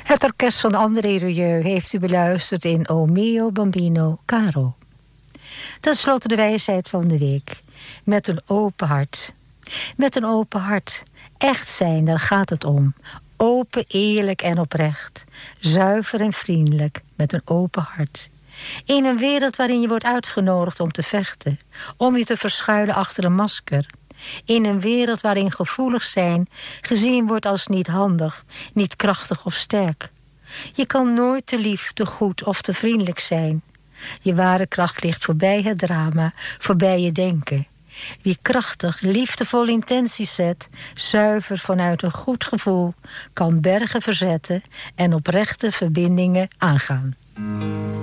Het orkest van André Rieu heeft u beluisterd in O mio bambino caro. Ten slotte de wijsheid van de week. Met een open hart. Met een open hart. Echt zijn, daar gaat het om. Open, eerlijk en oprecht. Zuiver en vriendelijk. Met een open hart. In een wereld waarin je wordt uitgenodigd om te vechten. Om je te verschuilen achter een masker. In een wereld waarin gevoelig zijn gezien wordt als niet handig, niet krachtig of sterk. Je kan nooit te lief, te goed of te vriendelijk zijn. Je ware kracht ligt voorbij het drama, voorbij je denken. Wie krachtig, liefdevol intenties zet, zuiver vanuit een goed gevoel, kan bergen verzetten en oprechte verbindingen aangaan.